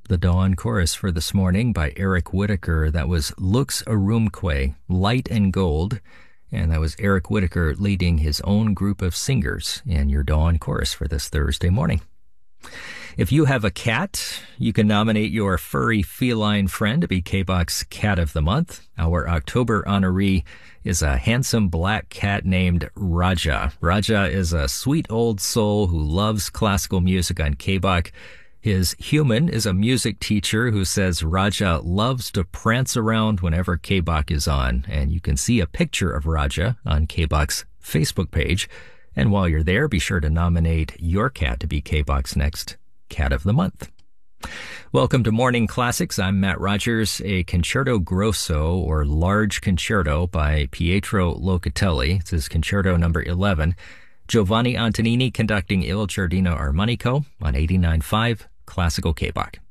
The Dawn Chorus for this morning by Eric Whitacre. That was Lux Arumque, Light and Gold. And that was Eric Whitacre leading his own group of singers in your Dawn Chorus for this Thursday morning. If you have a cat, you can nominate your furry feline friend to be KBOX Cat of the Month. Our October honoree is a handsome black cat named Raja. Raja is a sweet old soul who loves classical music on KBOX. His human is a music teacher who says Raja loves to prance around whenever KBOX is on. And you can see a picture of Raja on KBOX Facebook page. And while you're there, be sure to nominate your cat to be KBOX next Cat of the Month. Welcome to Morning Classics. I'm Matt Rogers. A Concerto Grosso, or Large Concerto, by Pietro Locatelli. This is Concerto number 11. Giovanni Antonini conducting Il Giardino Armonico on 89.5 Classical KBOX.